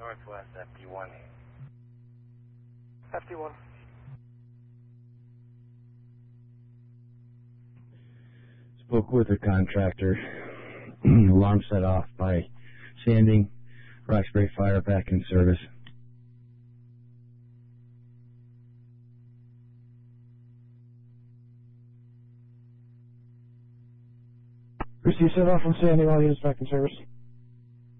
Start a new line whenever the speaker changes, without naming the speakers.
Northwest FD1.
FD1.
Spoke with a contractor. Alarm set off by sanding. Roxbury Fire back in service.
Receive set off from sanding, all units back in service.